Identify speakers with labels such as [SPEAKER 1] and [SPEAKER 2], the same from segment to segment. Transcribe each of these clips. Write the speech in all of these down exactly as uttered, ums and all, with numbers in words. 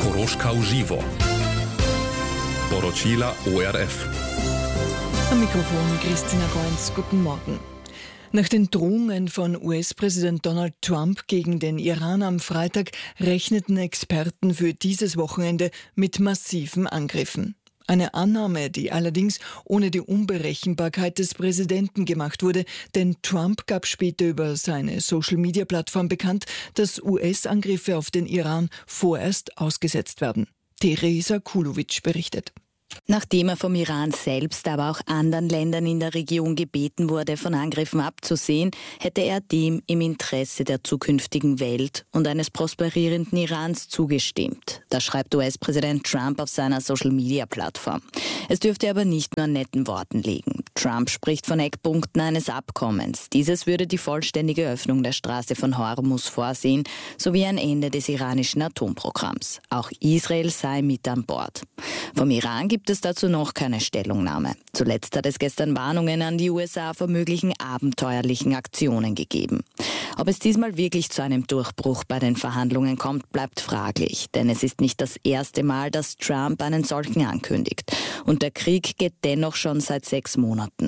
[SPEAKER 1] Koroška v živo. Poročila O R F.
[SPEAKER 2] Am Mikrofon Christina Goins, guten Morgen. Nach den Drohungen von U S-Präsident Donald Trump gegen den Iran am Freitag rechneten Experten für dieses Wochenende mit massiven Angriffen. Eine Annahme, die allerdings ohne die Unberechenbarkeit des Präsidenten gemacht wurde, denn Trump gab später über seine Social-Media-Plattform bekannt, dass U S-Angriffe auf den Iran vorerst ausgesetzt werden. Teresa Kulovic berichtet.
[SPEAKER 3] Nachdem er vom Iran selbst, aber auch anderen Ländern in der Region gebeten wurde, von Angriffen abzusehen, hätte er dem im Interesse der zukünftigen Welt und eines prosperierenden Irans zugestimmt. Das schreibt U S-Präsident Trump auf seiner Social-Media-Plattform. Es dürfte aber nicht nur an netten Worten liegen. Trump spricht von Eckpunkten eines Abkommens. Dieses würde die vollständige Öffnung der Straße von Hormuz vorsehen, sowie ein Ende des iranischen Atomprogramms. Auch Israel sei mit an Bord. Vom Iran gibt es dazu noch keine Stellungnahme. Zuletzt hat es gestern Warnungen an die U S A vor möglichen abenteuerlichen Aktionen gegeben. Ob es diesmal wirklich zu einem Durchbruch bei den Verhandlungen kommt, bleibt fraglich. Denn es ist nicht das erste Mal, dass Trump einen solchen ankündigt. Und der Krieg geht dennoch schon seit sechs Monaten.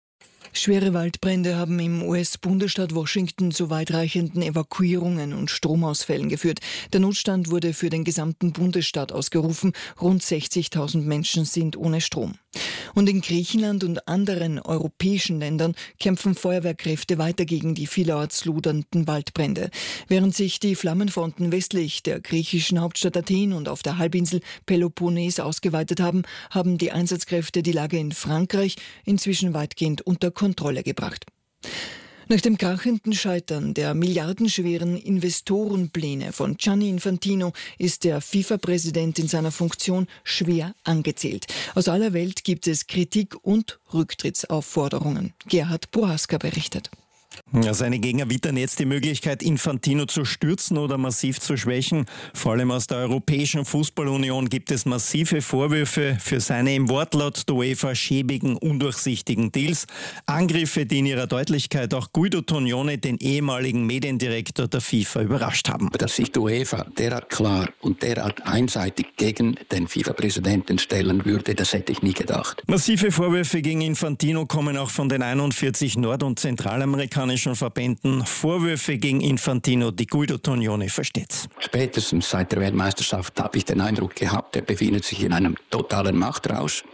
[SPEAKER 2] Schwere Waldbrände haben im U S-Bundesstaat Washington zu weitreichenden Evakuierungen und Stromausfällen geführt. Der Notstand wurde für den gesamten Bundesstaat ausgerufen. Rund sechzigtausend Menschen sind ohne Strom. Und in Griechenland und anderen europäischen Ländern kämpfen Feuerwehrkräfte weiter gegen die vielerorts lodernden Waldbrände. Während sich die Flammenfronten westlich der griechischen Hauptstadt Athen und auf der Halbinsel Peloponnes ausgeweitet haben, haben die Einsatzkräfte die Lage in Frankreich inzwischen weitgehend unter Kontrolle gebracht. Nach dem krachenden Scheitern der milliardenschweren Investorenpläne von Gianni Infantino ist der FIFA-Präsident in seiner Funktion schwer angezählt. Aus aller Welt gibt es Kritik und Rücktrittsaufforderungen. Gerhard Prohaska berichtet.
[SPEAKER 4] Ja, seine Gegner wittern jetzt die Möglichkeit, Infantino zu stürzen oder massiv zu schwächen. Vor allem aus der Europäischen Fußballunion gibt es massive Vorwürfe für seine im Wortlaut der UEFA schäbigen, undurchsichtigen Deals. Angriffe, die in ihrer Deutlichkeit auch Guido Tognone, den ehemaligen Mediendirektor der FIFA, überrascht haben.
[SPEAKER 5] Dass sich die UEFA derart klar und derart einseitig gegen den FIFA-Präsidenten stellen würde, das hätte ich nie gedacht.
[SPEAKER 4] Massive Vorwürfe gegen Infantino kommen auch von den einundvierzig nord- und zentralamerikanischen Verbänden. Vorwürfe gegen Infantino, die Guido Tognone versteht.
[SPEAKER 5] Spätestens seit der Weltmeisterschaft habe ich den Eindruck gehabt, er befindet sich in einem totalen Machtrausch.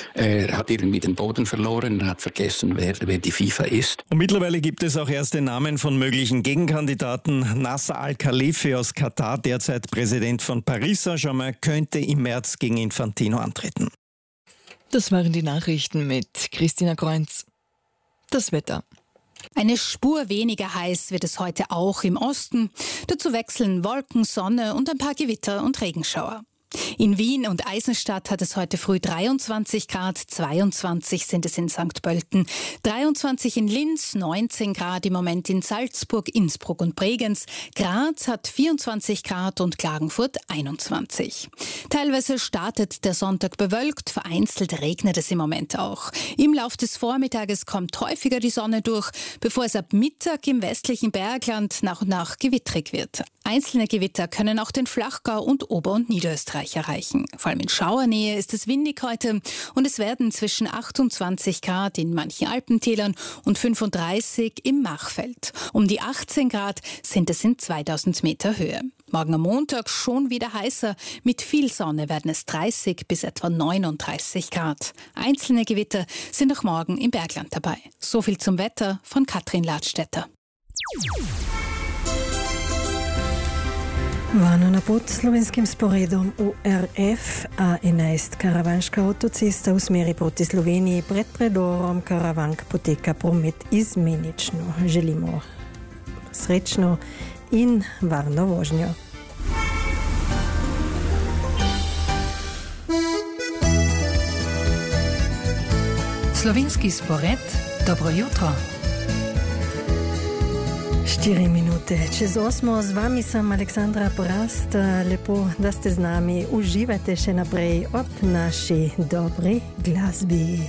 [SPEAKER 5] Er hat irgendwie den Boden verloren, er hat vergessen, wer, wer die FIFA ist.
[SPEAKER 4] Und mittlerweile gibt es auch erste Namen von möglichen Gegenkandidaten. Nasser Al-Khalifi aus Katar, derzeit Präsident von Paris Saint-Germain, könnte im März gegen Infantino antreten.
[SPEAKER 2] Das waren die Nachrichten mit Christina Goins. Das Wetter.
[SPEAKER 6] Eine Spur weniger heiß wird es heute auch im Osten. Dazu wechseln Wolken, Sonne und ein paar Gewitter und Regenschauer. In Wien und Eisenstadt hat es heute früh dreiundzwanzig Grad, zweiundzwanzig sind es in Sankt Pölten, dreiundzwanzig in Linz, neunzehn Grad im Moment in Salzburg, Innsbruck und Bregenz, Graz hat vierundzwanzig Grad und Klagenfurt einundzwanzig. Teilweise startet der Sonntag bewölkt, vereinzelt regnet es im Moment auch. Im Lauf des Vormittages kommt häufiger die Sonne durch, bevor es ab Mittag im westlichen Bergland nach und nach gewittrig wird. Einzelne Gewitter können auch den Flachgau und Ober- und Niederösterreich erreichen. Vor allem in Schauernähe ist es windig heute und es werden zwischen achtundzwanzig Grad in manchen Alpentälern und fünfunddreißig im Machfeld. Um die achtzehn Grad sind es in zweitausend Meter Höhe. Morgen am Montag schon wieder heißer. Mit viel Sonne werden es dreißig bis etwa neununddreißig Grad. Einzelne Gewitter sind auch morgen im Bergland dabei. So viel zum Wetter von Katrin Ladstätter.
[SPEAKER 7] Vano na pot slovenskim sporedom U R F, a enajst karavanška avtocesta usmeri proti Sloveniji pred predorom Karavank poteka promet izmenično. Želimo srečno in varno vožnjo.
[SPEAKER 8] Slovenski spored, dobro jutro.
[SPEAKER 7] Štiri minute čez osmo, z vami sem Aleksandra Porast. Lepo, da ste z nami. Uživajte še naprej ob naši dobri glasbi.